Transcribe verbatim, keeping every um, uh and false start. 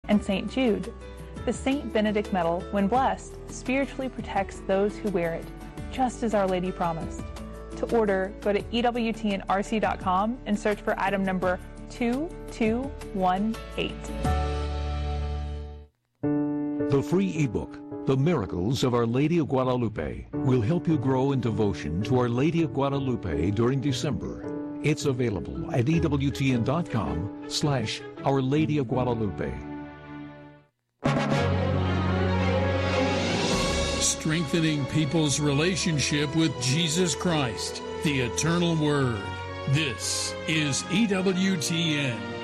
and Saint Jude. The Saint Benedict medal, when blessed, spiritually protects those who wear it, just as Our Lady promised. To order, go to E W T N R C dot com and search for item number two two one eight. The free ebook, The Miracles of Our Lady of Guadalupe, will help you grow in devotion to Our Lady of Guadalupe during December. It's available at E W T N dot com slash Our Lady of Guadalupe. Strengthening people's relationship with Jesus Christ, the Eternal Word. This is E W T N.